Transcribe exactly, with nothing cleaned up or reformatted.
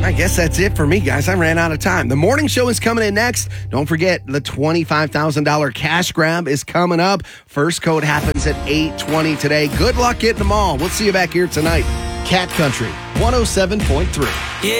I guess that's it for me, guys. I ran out of time. The morning show is coming in next. Don't forget, the twenty-five thousand dollars cash grab is coming up. First code happens at eight twenty today. Good luck getting them all. We'll see you back here tonight. Cat Country one oh seven point three.